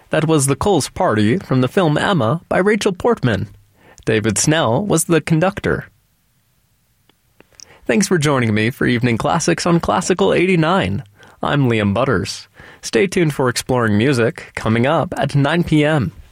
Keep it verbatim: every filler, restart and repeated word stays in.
That was The Cole's Party from the film Emma by Rachel Portman. David Snell was the conductor. Thanks for joining me for Evening Classics on Classical eighty-nine. I'm Liam Butters. Stay tuned for Exploring Music, coming up at nine p.m.